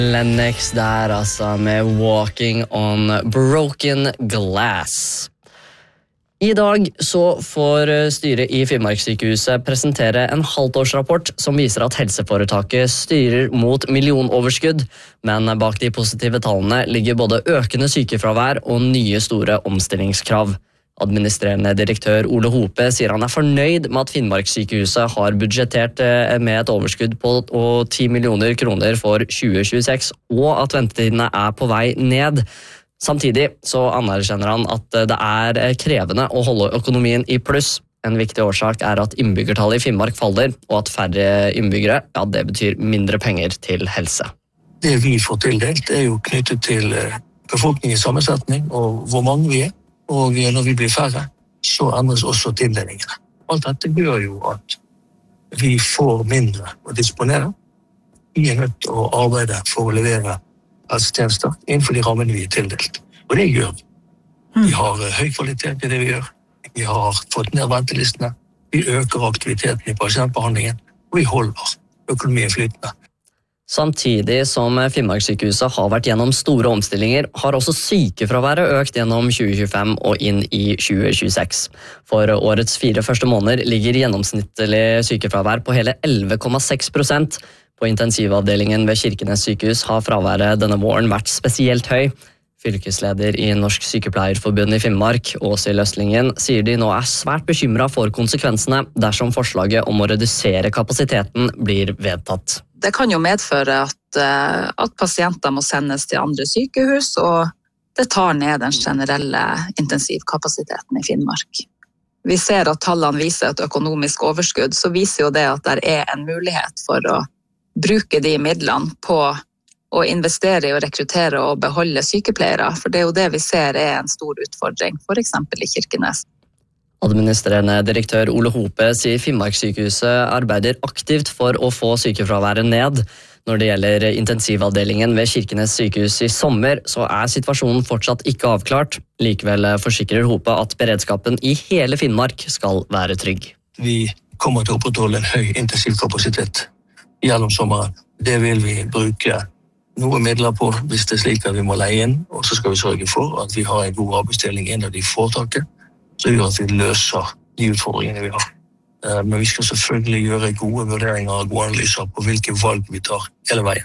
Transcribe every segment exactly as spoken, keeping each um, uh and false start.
Lennox der altså med Walking on Broken Glass. I dag så får styret i Finnmarkssykehuset presentere en halvtårsrapport som viser at helseforetaket styrer mot millionoverskudd, men bak de positive tallene ligger både økende sykefravær og nye store omstillingskrav. Administrerende direktør Ole Hope sier han er fornøyd med at Finnmarkssykehuset har budsjettert med et overskudd på ti millioner kroner for tjue tjueseks, og at ventetidene er på vei ned. Samtidig så anerkjenner han at det er krevende å holde økonomien i pluss. En viktig årsak er at innbyggertallet i Finnmark faller, og at færre innbyggere, ja, det betyr mindre penger til helse. Det vi får tildelt er jo knyttet til befolkningens sammensetning og hvor mange vi er. Og når vi blir færre, så endres også tildelingene. Alt dette gjør jo at vi får mindre å disponere. Vi er nødt til å arbeide for å levere helsetjenester innenfor de rammene vi er tildelt. Og det gjør vi. Vi har høy kvalitet i det vi gjør. Vi har fått ned ventelistene. Vi øker aktiviteten i pasientbehandlingen. Og vi holder økonomien flytende. Samtidig som Finnmarkssykehuset har vært gjennom store omstillinger, har også sykefraværet økt gjennom tjue tjuefem og inn i tjue tjueseks. For årets fire første måneder ligger gjennomsnittlig sykefravær på hele elleve komma seks prosent. På intensivavdelingen ved Kirkenes sykehus har fraværet denne våren vært spesielt høy. Fylkesleder i Norsk Sykepleierforbund i Finnmark, Åshild Østlingen, sier de nå er svært bekymret for konsekvensene dersom forslaget om å redusere kapasiteten blir vedtatt. Det kan jo medføre at, at pasienter må sendes til andre sykehus, og det tar ned den generelle intensivkapasiteten i Finnmark. Vi ser at tallene viser et økonomisk overskudd, så viser jo det at det er en mulighet for å bruke de midlene på å investere i å rekruttere og beholde sykepleiere, for det er jo det vi ser er en stor utfordring, for eksempel i Kirkenes. Administrerende direktør Ole Hope sier Finnmarkssykehuset arbeider aktivt for å få sykefraværet ned. Når det gjelder intensivavdelingen ved Kirkenes sykehus i sommer, så er situasjonen fortsatt ikke avklart. Likevel forsikrer Hope at beredskapen i hele Finnmark skal være trygg. Vi kommer til å opprettholde en høy intensivkapasitet gjennom sommeren. Det vil vi bruke noe midler på hvis det er slik at vi må leie inn, og så skal vi sørge for at vi har en god arbeidsdeling innad i foretaket, så gjør at vi løser de utfordringene vi har. Men vi skal selvfølgelig gjøre gode vurderinger og gode analyser på hvilke valg vi tar hele veien.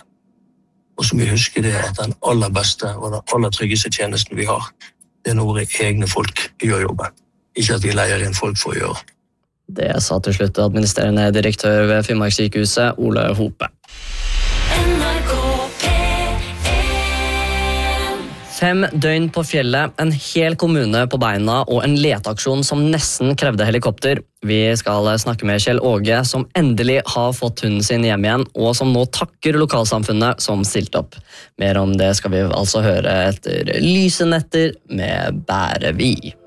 Og så må vi huske det at den aller beste og den aller tryggeste tjenesten vi har, det er når våre egne folk gjør jobben. Ikke at vi leier inn folk for å gjøre. Det sa til slutt administrerende direktør ved Finnmarkssykehuset, Ole Hope. Fem døgn på fjellet, en hel kommune på beina og en leteaksjon som nesten krevde helikopter. Vi skal snakke med Kjell Åge, som endelig har fått hunden sin hjem igjen, og som nå takker lokalsamfunnet som stilte opp. Mer om det skal vi altså høre etter Lysenetter med Bærevi.